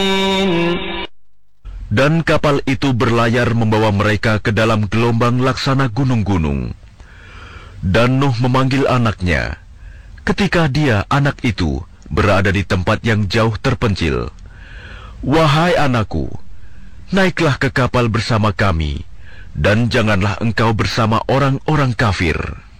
Dan kapal itu berlayar membawa mereka ke dalam gelombang laksana gunung-gunung. Dan Nuh memanggil anaknya. Ketika dia, anak itu, berada di tempat yang jauh terpencil. "Wahai anakku, naiklah ke kapal bersama kami, dan janganlah engkau bersama orang-orang kafir."